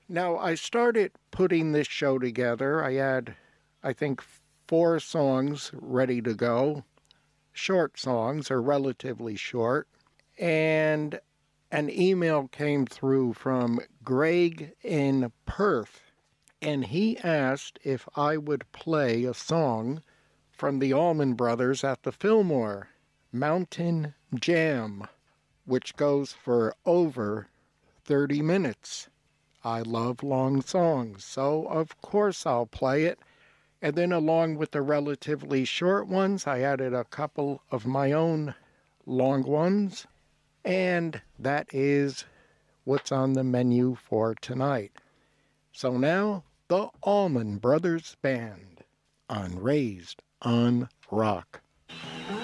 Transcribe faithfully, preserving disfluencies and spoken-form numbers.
Now, I started putting this show together. I had, I think, four songs ready to go. Short songs, or relatively short. And an email came through from Greg in Perth, and he asked if I would play a song from the Allman Brothers at the Fillmore, Mountain Jam, which goes for over thirty minutes. I love long songs, so of course I'll play it. And then along with the relatively short ones, I added a couple of my own long ones. And that is what's on the menu for tonight. So now, the Allman Brothers Band on Raised on Rock.